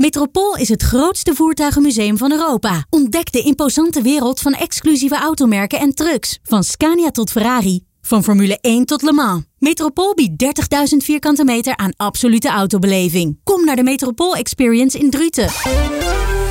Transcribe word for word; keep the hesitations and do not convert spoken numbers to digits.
Metropool is het grootste voertuigenmuseum van Europa. Ontdek de imposante wereld van exclusieve automerken en trucks. Van Scania tot Ferrari. Van Formule één tot Le Mans. Metropool biedt dertigduizend vierkante meter aan absolute autobeleving. Kom naar de Metropool Experience in Druten.